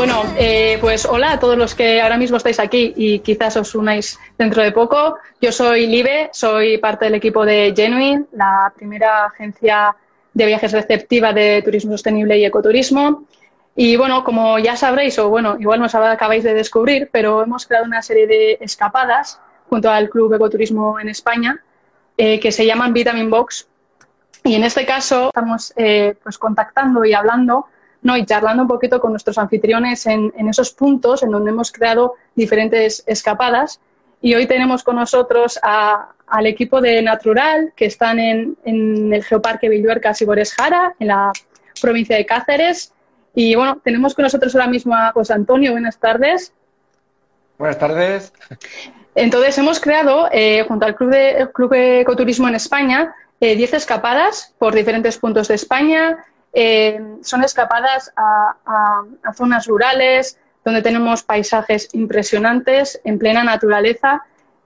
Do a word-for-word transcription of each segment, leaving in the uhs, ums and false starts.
Bueno, eh, pues hola a todos los que ahora mismo estáis aquí y quizás os unáis dentro de poco. Yo soy Libe, soy parte del equipo de Genuine, la primera agencia de viajes receptiva de turismo sostenible y ecoturismo. Y bueno, como ya sabréis, o bueno, igual nos acabáis de descubrir, pero hemos creado una serie de escapadas junto al Club Ecoturismo en España eh, que se llaman Vitamin Box. Y en este caso estamos eh, pues contactando y hablando, ¿no? y charlando un poquito con nuestros anfitriones en, en esos puntos en donde hemos creado diferentes escapadas. Y hoy tenemos con nosotros a, al equipo de Natural, que están en, en el Geoparque Villuercas y Borés-Jara, en la provincia de Cáceres. Y bueno, tenemos con nosotros ahora mismo a José Antonio. Buenas tardes. Buenas tardes. Entonces, hemos creado, eh, junto al Club de, el Club de Ecoturismo en España, eh, diez escapadas por diferentes puntos de España. Eh, son escapadas a, a, a zonas rurales, donde tenemos paisajes impresionantes, en plena naturaleza.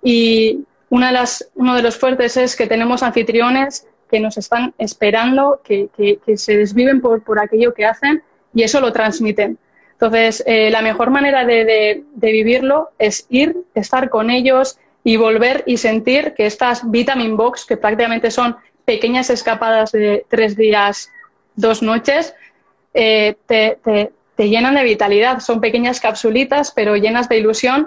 Y una de las, uno de los fuertes es que tenemos anfitriones que nos están esperando, que, que, que se desviven por, por aquello que hacen y eso lo transmiten. Entonces, eh, la mejor manera de, de, de vivirlo es ir, estar con ellos y volver y sentir que estas Vitamin Box, que prácticamente son pequeñas escapadas de tres días, dos noches, eh, te, te, te llenan de vitalidad. Son pequeñas capsulitas, pero llenas de ilusión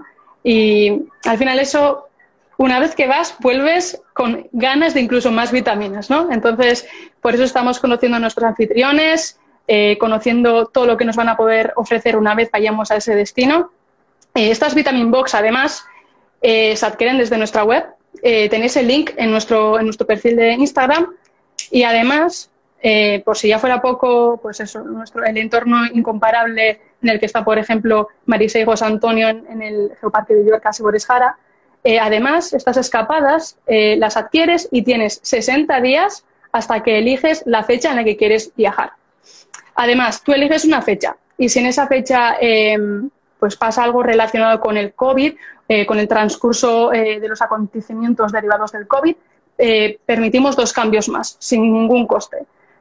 y al final eso, una vez que vas, vuelves con ganas de incluso más vitaminas, ¿no? Entonces, por eso estamos conociendo a nuestros anfitriones, eh, conociendo todo lo que nos van a poder ofrecer una vez vayamos a ese destino. Eh, estas Vitamin Box, además, eh, se adquieren desde nuestra web. Eh, tenéis el link en nuestro, en nuestro perfil de Instagram y además, eh, por si ya fuera poco, pues eso, nuestro, el entorno incomparable en el que está, por ejemplo, Marisa y José Antonio en, en el Geoparque de Villuercas y Borés-Jara. Eh, además, estas escapadas eh, las adquieres y tienes sesenta días hasta que eliges la fecha en la que quieres viajar. Además, tú eliges una fecha y si en esa fecha eh, pues pasa algo relacionado con el COVID, eh, con el transcurso eh, de los acontecimientos derivados del COVID, eh, permitimos dos cambios más, sin ningún coste.